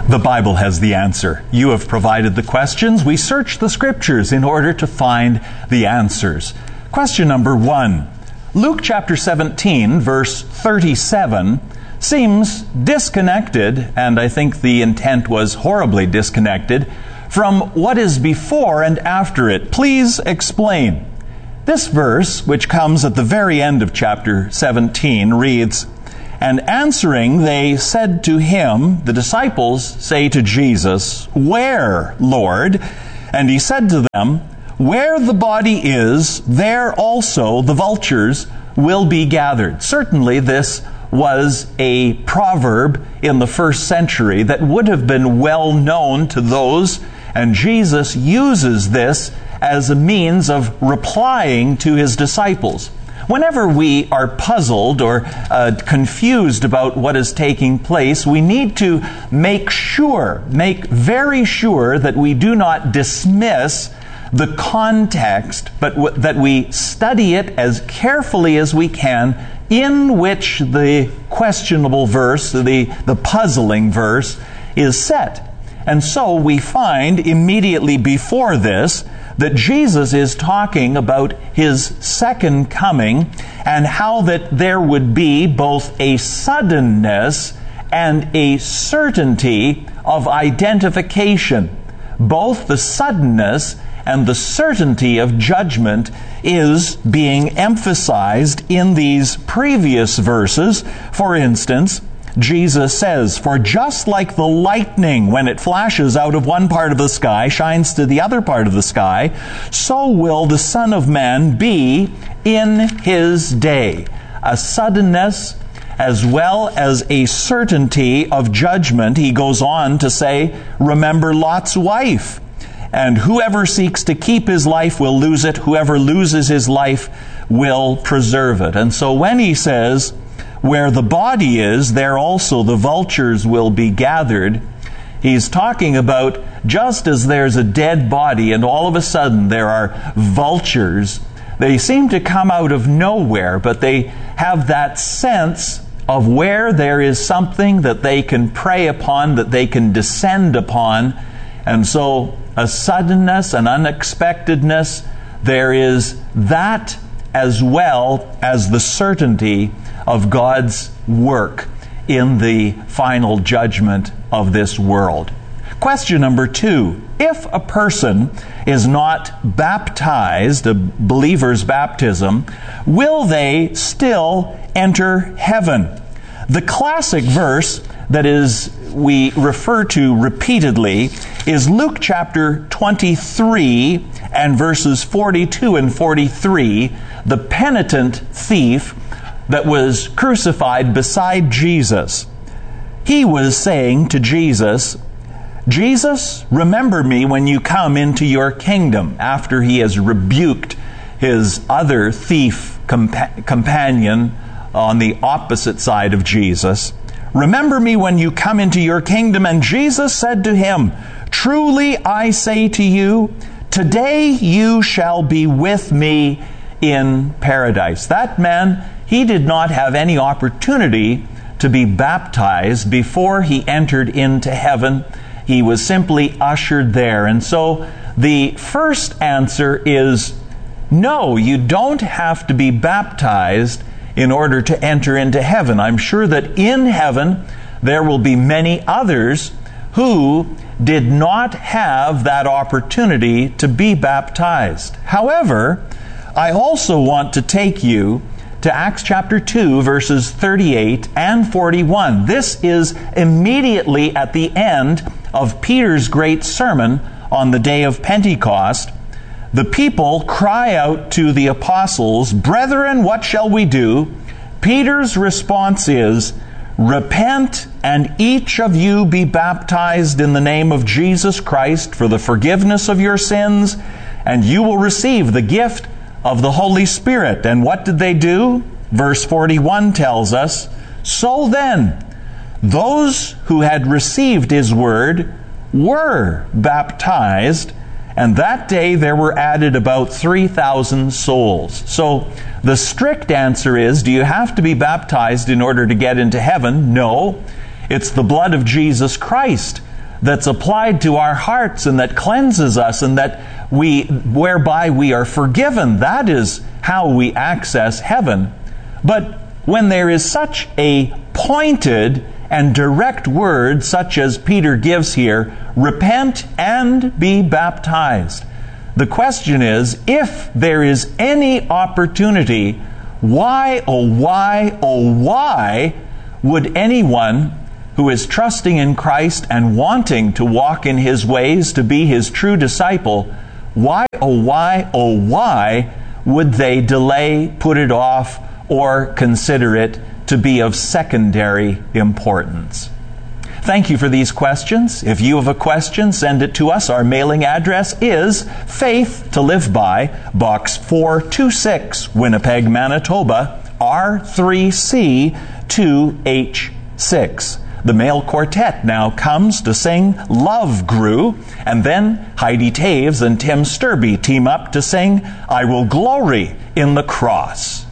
The Bible has the answer. You have provided the questions. We search the Scriptures in order to find the answers. Question number 1. Luke chapter 17, verse 37, seems disconnected, and I think the intent was horribly disconnected, from what is before and after it. Please explain. This verse, which comes at the very end of chapter 17, reads, "And answering, they said to him," the disciples say to Jesus, "Where, Lord?" And he said to them, "Where the body is, there also the vultures will be gathered." Certainly this was a proverb in the first century that would have been well known to those, and Jesus uses this as a means of replying to his disciples. Whenever we are puzzled or confused about what is taking place, we need to make very sure that we do not dismiss the context, but that we study it as carefully as we can, in which the questionable verse, the puzzling verse, is set. And so we find immediately before this that Jesus is talking about his second coming, and how that there would be both a suddenness and a certainty of identification. Both the suddenness and the certainty of judgment is being emphasized in these previous verses. For instance, Jesus says, "For just like the lightning, when it flashes out of one part of the sky, shines to the other part of the sky, so will the Son of Man be in his day." A suddenness as well as a certainty of judgment. He goes on to say, "Remember Lot's wife. And whoever seeks to keep his life will lose it. Whoever loses his life will preserve it." And so when he says, "Where the body is, there also the vultures will be gathered," he's talking about just as there's a dead body and all of a sudden there are vultures. They seem to come out of nowhere, but they have that sense of where there is something that they can prey upon, that they can descend upon. And so a suddenness, an unexpectedness, there is that as well as the certainty of God's work in the final judgment of this world. Question number 2. If a person is not baptized, a believer's baptism, will they still enter heaven? The classic verse that we refer to repeatedly is Luke chapter 23 and verses 42 and 43, the penitent thief that was crucified beside Jesus. He was saying to Jesus, "Jesus, remember me when you come into your kingdom," after he has rebuked his other thief companion on the opposite side of Jesus. "Remember me when you come into your kingdom." And Jesus said to him, "Truly I say to you, today you shall be with me in paradise." That man, he did not have any opportunity to be baptized before he entered into heaven. He was simply ushered there. And so the first answer is no, you don't have to be baptized in order to enter into heaven. I'm sure that in heaven there will be many others who did not have that opportunity to be baptized. However, I also want to take you to Acts chapter 2, verses 38 and 41. This is immediately at the end of Peter's great sermon on the day of Pentecost. The people cry out to the apostles, "Brethren, what shall we do?" Peter's response is, "Repent and each of you be baptized in the name of Jesus Christ for the forgiveness of your sins, and you will receive the gift of the Holy Spirit." And what did they do? Verse 41 tells us, "So then, those who had received his word were baptized, and that day there were added about 3,000 souls." So the strict answer is, do you have to be baptized in order to get into heaven? No. It's the blood of Jesus Christ that's applied to our hearts and that cleanses us and whereby we are forgiven. That is how we access heaven. But when there is such a pointed and direct word, such as Peter gives here, repent and be baptized. The question is, if there is any opportunity, why, oh why would anyone who is trusting in Christ and wanting to walk in His ways, to be His true disciple, why would they delay, put it off, or consider it to be of secondary importance? Thank you for these questions. If you have a question, send it to us. Our mailing address is Faith to Live By, Box 426, Winnipeg, Manitoba, R3C 2H6. The male quartet now comes to sing Love Grew, and then Heidi Taves and Tim Sturby team up to sing I Will Glory in the Cross.